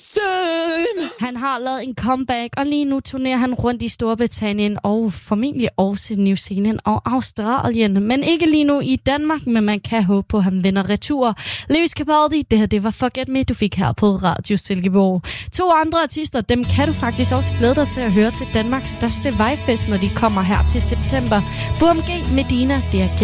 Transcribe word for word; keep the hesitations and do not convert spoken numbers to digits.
Han har lavet en comeback, og lige nu turnerer han rundt i Storbritannien og formentlig også New Zealand og Australien. Men ikke lige nu i Danmark, men man kan håbe på, at han vender retur. Lewis Capaldi, det her det var Forget Me, du fik her på Radio Silkeborg. To andre artister, dem kan du faktisk også glæde dig til at høre til Danmarks største vejfest, når de kommer her til september. B M G, Medina, det er